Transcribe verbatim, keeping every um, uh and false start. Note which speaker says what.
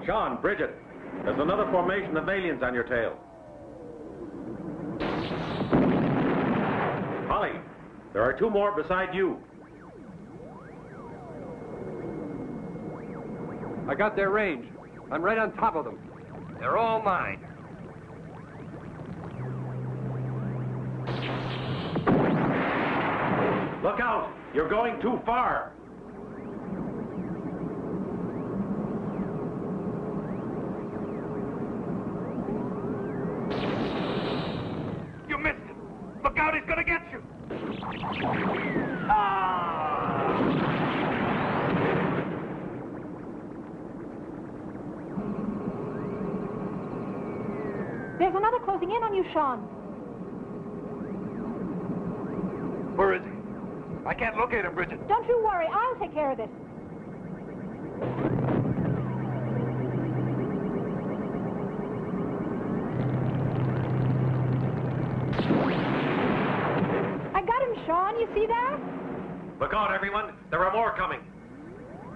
Speaker 1: Sean, Bridget, there's another formation of aliens on your tail. Holly, there are two more beside you.
Speaker 2: I got their range. I'm right on top of them.
Speaker 3: They're all mine.
Speaker 1: Look out! You're going too far!
Speaker 3: You missed it! Look out, he's gonna get you! Ah!
Speaker 4: There's another closing in on you, Sean.
Speaker 3: Where is he? I can't locate him, Bridget.
Speaker 4: Don't you worry. I'll take care of this. I got him, Sean. You see that?
Speaker 1: Look out, everyone. There are more coming.